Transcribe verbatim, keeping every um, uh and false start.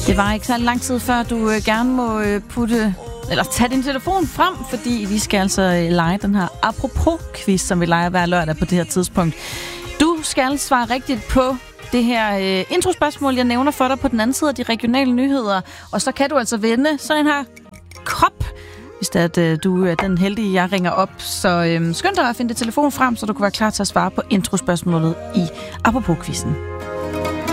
Det var ikke så lang tid før, du øh, gerne må øh, putte, eller tage din telefon frem, fordi vi skal altså øh, lege den her apropos-quiz, som vi leger hver lørdag på det her tidspunkt. Du skal svare rigtigt på det her øh, introspørgsmål, jeg nævner for dig på den anden side af de regionale nyheder. Og så kan du altså vinde sådan en her kop, hvis det er, at øh, du er den heldige, jeg ringer op. Så øh, skynd dig at finde det telefon frem, så du kan være klar til at svare på introspørgsmålet i apropos-quizzen.